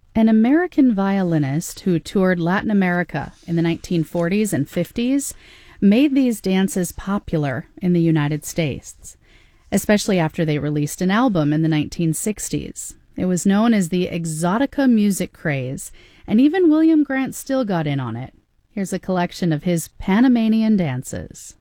An American violinist who toured Latin America in the 1940s and 50s made these dances popular in the United States, especially after they released an album in the 1960s. It was known as the Exotica music craze, and even William Grant Still got in on it. Here's a collection of his Panamanian dances.